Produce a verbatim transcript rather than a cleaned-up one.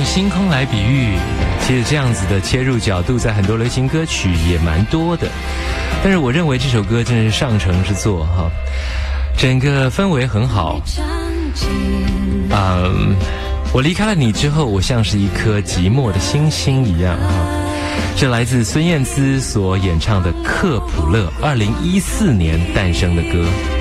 星空来比喻，其实这样子的切入角度在很多流行歌曲也蛮多的，但是我认为这首歌真的是上乘之作哈，整个氛围很好。嗯，我离开了你之后，我像是一颗寂寞的星星一样哈。这来自孙燕姿所演唱的《克普勒》，二零一四年诞生的歌。